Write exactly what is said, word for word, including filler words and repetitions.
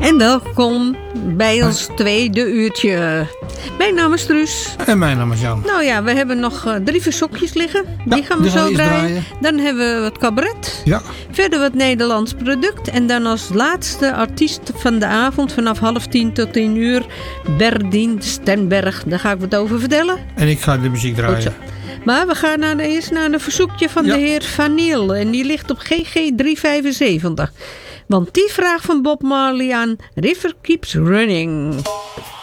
En welkom bij ons tweede uurtje. Mijn naam is Truus. En mijn naam is Jan. Nou ja, we hebben nog uh, drie verzoekjes liggen. Die Ja, gaan we die zo gaan we eerst draaien. draaien. Dan hebben we wat cabaret. Ja. Verder wat Nederlands product. En dan als laatste artiest van de avond vanaf half tien tot tien uur. Berdien Stenberg. Daar ga ik wat over vertellen. En ik ga de muziek Goed draaien. zo. Maar we gaan naar de, eerst naar een verzoekje van Ja. de heer Van Niel. En die ligt op G G driehonderdvijfenzeventig. Want die vraagt van Bob Marley aan River Keeps Running.